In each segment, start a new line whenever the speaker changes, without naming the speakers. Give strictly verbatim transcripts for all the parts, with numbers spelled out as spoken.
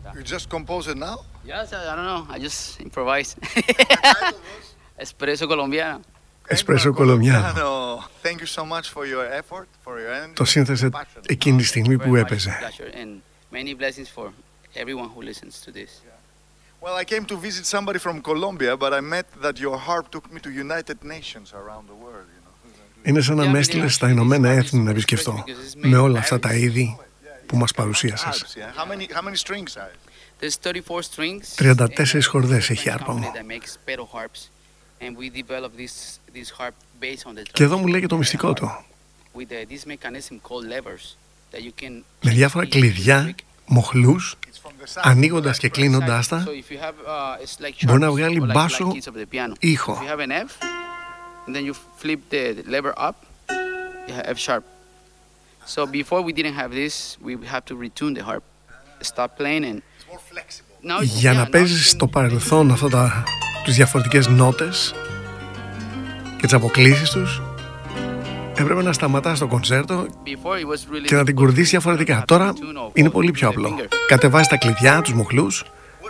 You just compose it now?
Yes, I don't know. I just improvise. Espresso colombiano.
Espresso colombiano.
Thank you so much for your effort, for your energy.
Το σύνθεσε εκείνη τη στιγμή που έπαιζε.
Many blessings for everyone who listens to this.
Well, I came to visit somebody from Colombia, but I met that your harp took me to United Nations around the world, you know.
Είναι σαν να με έστειλες στα Ηνωμένα Έθνη να επισκεφτώ με όλα αυτά τα είδη που μας παρουσίασες.
How many, how many strings are it?
There's thirty-four strings.
τριάντα τέσσερις χορδές έχει η άρπα μου. Και εδώ μου λέει και το μυστικό του. Με διάφορα κλειδιά, μοχλούς, ανοίγοντας και κλείνοντας τα, μπορεί να βγάλει μπάσο ήχο.
So before we didn't have this, we have to retune the harp, stop playing and
για να παίζεις στο παρελθόν αυτά τα, τις διαφορετικές νότες και τις αποκλίσεις τους, έπρεπε να σταματάς το κονσέρτο και να την κουρδίσεις διαφορετικά. Τώρα είναι πολύ πιο απλό. Κατεβάζεις τα κλειδιά, τους μοχλούς.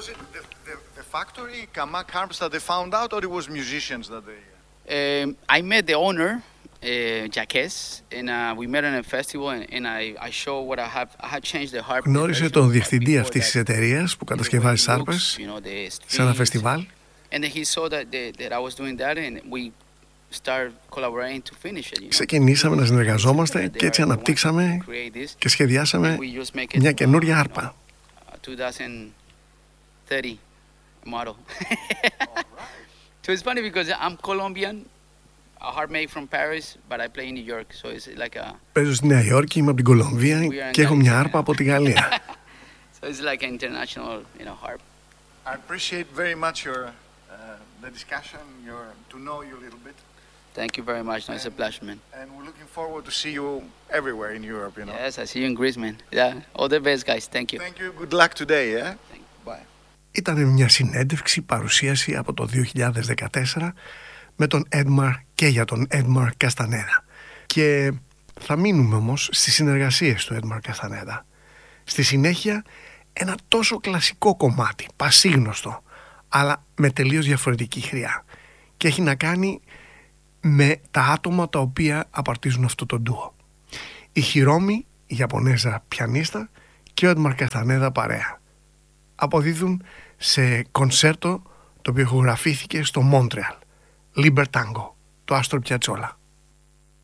I met the owner, Jacques, and we met in a festival, and I I show what I have. I had changed the harp.
Γνώρισε τον διευθυντή αυτής της εταιρείας που κατασκευάζει σάρπες σε ένα φεστιβάλ.
And then he saw that that I was doing that, and we started collaborating to finish it.
Ξεκινήσαμε να συνεργαζόμαστε και έτσι αναπτύξαμε και σχεδιάσαμε μια καινούρια άρπα.
twenty thirty model. So it's funny because I'm Colombian. A harp made from Paris, but I play in New York, so it's like a.
Παίζω στη Νέα Υόρκη, είμαι από την Κολομβία και έχω μια άρπα από τη Γαλλία.
So it's like an international, you know, harp.
I appreciate very much your uh, the discussion, your to know you a little bit.
Thank you very much. No, it's a pleasure, man.
And we're looking forward to see you everywhere in Europe, you know.
Yes, I see you in Greece, man. Yeah, all the best, guys. Thank you.
Thank you. Good luck today, yeah. Bye.
Ήταν μια συνέντευξη, παρουσίαση από το δύο χιλιάδες δεκατέσσερα με τον Edmar και για τον Edmar Castaneda. Και θα μείνουμε όμως στις συνεργασίες του Edmar Castaneda. Στη συνέχεια ένα τόσο κλασικό κομμάτι, πασίγνωστο, αλλά με τελείως διαφορετική χρειά. Και έχει να κάνει με τα άτομα τα οποία απαρτίζουν αυτό το ντουο. Η Hiromi, η Ιαπωνέζα πιανίστα, και ο Edmar Castaneda παρέα. Αποδίδουν σε κονσέρτο το οποίο ηχογραφήθηκε στο Μόντρεαλ. Libertango, το Άστρο Πιατσόλα.